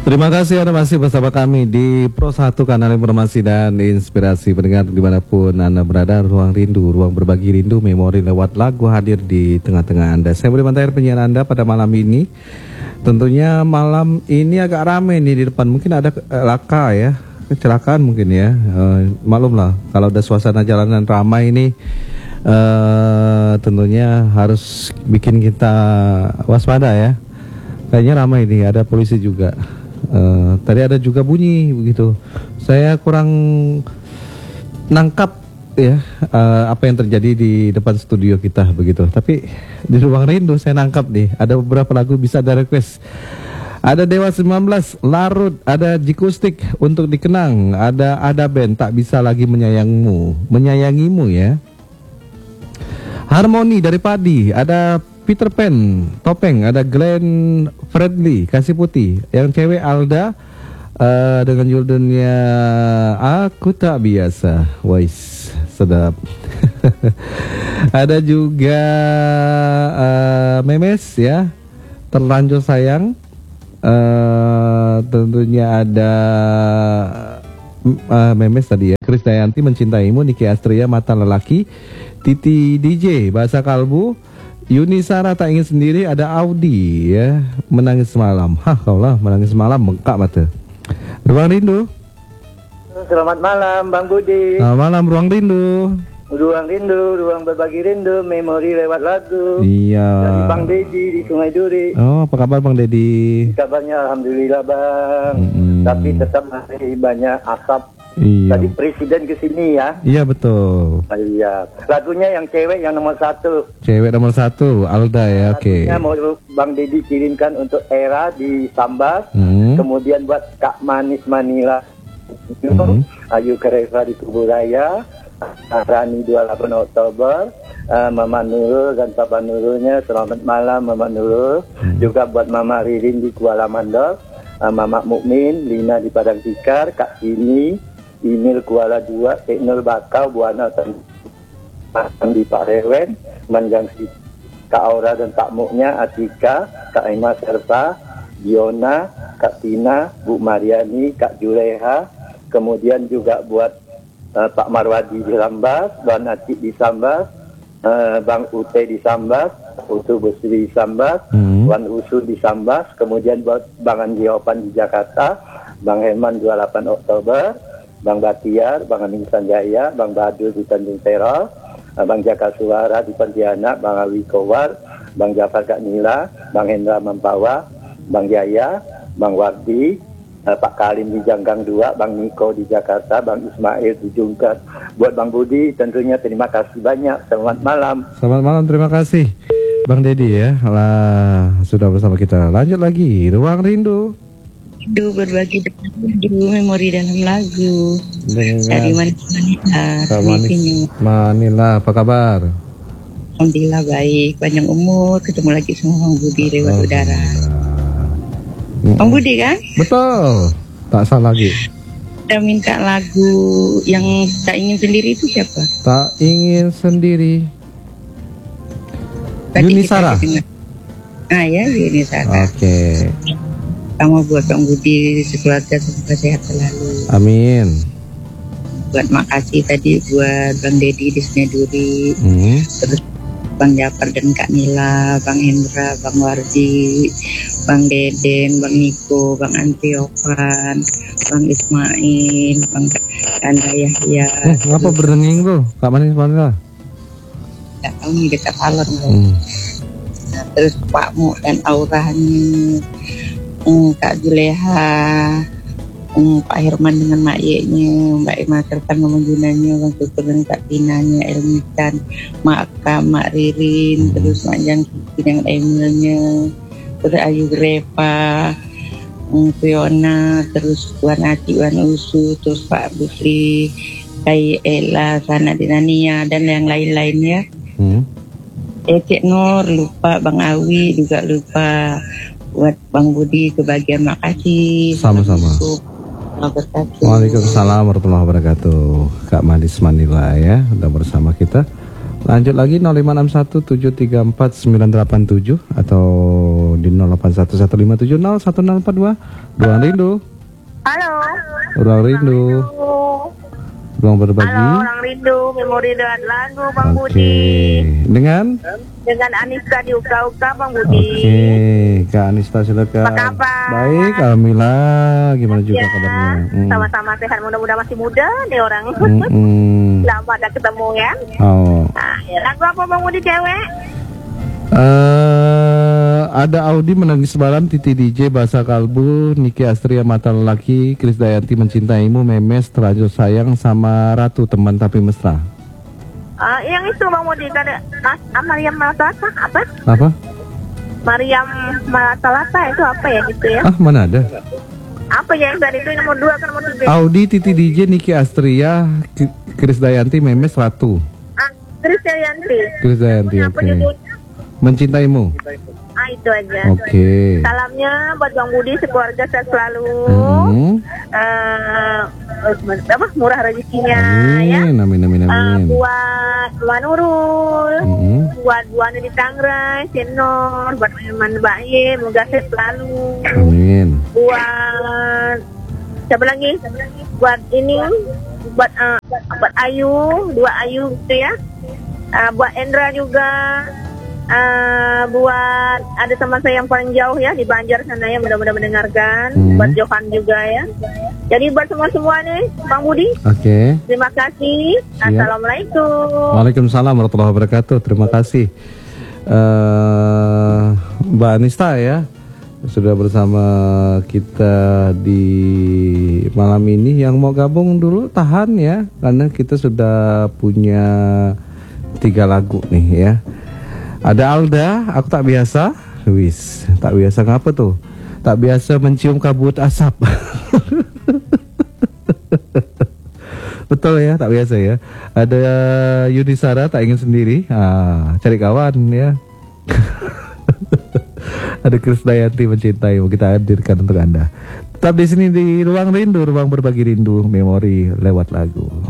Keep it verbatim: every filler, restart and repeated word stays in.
Terima kasih Anda masih bersama kami di Pro satu Kanal Informasi dan Inspirasi. Pendengar dimanapun Anda berada, Ruang Rindu, ruang berbagi rindu, memori lewat lagu hadir di tengah-tengah Anda. Saya Budi Mantair, penyiar Anda pada malam ini. Tentunya malam ini agak ramai nih di depan. Mungkin ada eh, laka ya, kecelakaan mungkin ya. Uh, maklum lah, kalau ada suasana jalanan ramai ini uh, tentunya harus bikin kita waspada ya. Kayaknya ramai nih, ada polisi juga. Uh, tadi ada juga bunyi begitu. Saya kurang nangkap ya uh, apa yang terjadi di depan studio kita begitu. Tapi di Ruang Rindu saya nangkap nih. Ada beberapa lagu bisa ada request. Ada Dewa sembilan belas, Larut, ada Jikustik untuk dikenang, ada Ada Band Tak Bisa Lagi Menyayangmu, Menyayangimu ya. Harmoni dari Padi, ada Peter Pan, Topeng, ada Glenn Fredly, Kasih Putih. Yang cewek Alda uh, dengan judulnya Aku Tak Biasa. Wais, sedap. Ada juga uh, Memes ya, Terlanjur Sayang. Uh, tentunya ada uh, Memes tadi ya, Krisdayanti, Mencintaimu, Niki Astria, Mata Lelaki, Titi D J, Bahasa Kalbu, Yuni Sarah, Tak Ingin Sendiri, ada Audi ya, Menangis Semalam. Hah, kaulah menangis semalam bengkak mata. Ruang Rindu. Selamat malam Bang Budi. Selamat malam Ruang Rindu. Ruang Rindu, ruang berbagi rindu, memori lewat lagu. Iya. Dari Bang Dedi di Sungai Duri. Oh, apa kabar Bang Dedi? Kabarnya alhamdulillah Bang. Mm-hmm. Tapi tetap masih banyak asap. Iya. Tadi presiden ke sini ya. Iya betul. Ah, iya. Lagunya yang cewek yang nomor satu. Cewek nomor satu, Alda ya, oke. Okay. Lagunya mau Bang Dedi kirimkan untuk Era di Sambas. Hmm. Kemudian buat Kak Manis Manila. Hmm. Ayu Kereva di Kuburaya. Rani dua puluh delapan Oktober. Uh, Mama Nurul dan Papa Nurulnya selamat malam Mama Nurul. Hmm. Juga buat Mama Ririn di Kuala Mandor. Uh, Mama Mukmin, Lina di Padang Tikar, Kak Ini, Inil Kuala dua, Teknul Bakau, Buana dan di Pak Rewen, Manjang Si, Kak Aura dan Pak Muknya, Atika, Kak Emma Serpa, Diona, Kak Tina, Bu Mariani, Kak Juleha, kemudian juga buat uh, Pak Marwadi di Sambas, Bang Acik di Sambas, uh, Bang Ute di Sambas, Utu Busri di Sambas, hmm. Wan Usu di Sambas, kemudian buat Bang Andi Opan di Jakarta, Bang Herman dua puluh delapan Oktober, Bang Batiar, Bang Amin Sanjaya, Bang Badul di Tanjung Terol, Bang Jaka Suara di Pontianak, Bang Awi Kowar, Bang Jafar Kak Nila, Bang Hendra Mempawa, Bang Jaya, Bang Wardi, Pak Kalim di Janggang dua, Bang Niko di Jakarta, Bang Ismail di Jungkat. Buat Bang Budi tentunya terima kasih banyak. Selamat malam. Selamat malam, terima kasih Bang Dedi ya. Lah, sudah bersama kita. Lanjut lagi, Ruang Rindu. Rindu berbagi rindu, memori dalam lagu. Dengan dari Manila. Manis, Manila, apa kabar? Alhamdulillah baik, panjang umur, ketemu lagi sama Bang Budi lewat oh, udara. Mm. Bang Budi kan? Betul, tak salah lagi. Kita minta lagu yang Tak Ingin Sendiri itu siapa? Tak Ingin Sendiri. Yuni Sarah. Ah ya, Yuni Sarah. Oke. Okay. Sama buat Bang Budi, sekeluarga semoga sehat selalu. Amin. Buat makasih tadi buat Bang Dedi di Sungai Duri, hmm. terus Bang Jafar dan Kak Nila, Bang Hendra, Bang Wardi, Bang Deden, Bang Niko, Bang Antiopan, Bang Ismail, Bang Anda Yahya. Eh, kenapa berdenging tuh? Kak Manis mana? Tidak tahu nih dekat salon. Hmm. Nah, terus Pak Mu dan Auranya. Um, Kak Juleha, um, Pak Herman dengan Mak Yeknya, Mbak Emma serta Mama Junanya, Bang Tutur dan Kak Tinanya, Elmitan, Mak Ka, Mak Ririn, terus Mak Jangki dengan Emilnya, terus Ayu Greva, um, Fiona, terus Wan Aci, Wan Usu, terus Pak Busri, Kai Ella, Sana Dinania, dan yang lain-lainnya. Hmm. Eh, Cik Nur, lupa, Bang Awi juga lupa. Buat Bang Budi kebahagiaan, makasih. Sama-sama. Waalaikumsalam warahmatullahi wabarakatuh. Kak Manis Manila ya, udah bersama kita. Lanjut lagi nol lima enam satu tujuh tiga empat sembilan delapan tujuh atau di nol delapan satu satu lima tujuh nol satu nol empat dua. Ruang Rindu. Halo. Ruang Rindu. Ruang berbagi. Halo, Ruang Rindu, memori dan lagu Bang Oke. Budi. Dengan? Dengan Anissa di Uka-Uka Bang Budi. Oke, Kak Anissa silakan. Apa kabar? Baik, alhamdulillah. Gimana juga Ya, kabarnya? Hmm. sama-sama sehat, mudah-mudahan masih muda nih orang. Hmm, hmm. Lama ada ketemu ya. Oh. Nah, ya, lagu apa Bang Budi cewek? Uh, ada Audi menangis malam, Titi D J Bahasa Kalbu, Niki Astria Mata Lelaki, Krisdayanti Mencintaimu, Memes Terlanjur Sayang, sama Ratu Teman Tapi Mesra. Uh, yang itu Bang Budi ada ah, Mariam Matalata apa? Apa? Mariam Matalata itu apa ya gitu ya? Ah, mana ada? Apa ya yang tadi itu nomor dua kan nomor tiga? Audi, Titi D J, Niki Astria, Krisdayanti, Memes, Ratu. Ah, Krisdayanti. Krisdayanti, oke. Okay. Mencintaimu. Ah, itu aja. Oke. Okay. Salamnya buat Bang Budi, sekeluarga sehat selalu. Mm-hmm. uh, apa murah rezekinya ya. Amin, amin, amin, amin. Uh, buat Wan Nurul, mm-hmm. buat Bu Anu di Tangerang, Senor, buat Iman Baye, moga sehat selalu. Amin. Buat siapa lagi? Buat ini, buat uh, buat Ayu, dua Ayu gitu ya. Uh, buat Endra juga. Uh, buat ada teman saya yang paling jauh ya di Banjar sana ya, mudah-mudahan mendengarkan. Hmm. Buat Johan juga ya. Jadi buat semua-semua nih Bang Budi. Oke. Okay. Terima kasih. Siap. Assalamualaikum. Waalaikumsalam warahmatullahi wabarakatuh. Terima kasih uh, Mbak Anista ya, sudah bersama kita di malam ini. Yang mau gabung dulu tahan ya, karena kita sudah punya tiga lagu nih ya. Ada Alda, aku tak biasa. Wis, tak biasa ngapa tuh? Tak biasa mencium kabut asap. Betul ya, tak biasa ya. Ada Yudisara, tak ingin sendiri. Ah, cari kawan ya. Ada Krisdayanti Mencintai, kita hadirkan untuk Anda. Tetap di sini di Ruang Rindu, ruang berbagi rindu, memori lewat lagu.